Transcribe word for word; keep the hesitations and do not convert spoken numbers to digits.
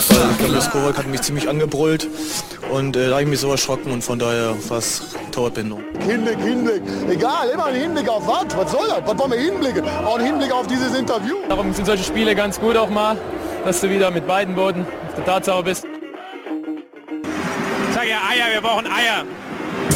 Fall. Ich glaube, das Kovac hat mich ziemlich angebrüllt und äh, da habe ich mich so erschrocken und von daher war es Torwartbindung. Hinblick, Hinblick. Egal, immer ein Hinblick auf was? Was soll das? Was wollen wir hinblicken? Auch ein Hinblick auf dieses Interview. Darum sind solche Spiele ganz gut auch mal, dass du wieder mit beiden Boden auf der Tatsache bist. Ich sag ja Eier, wir brauchen Eier.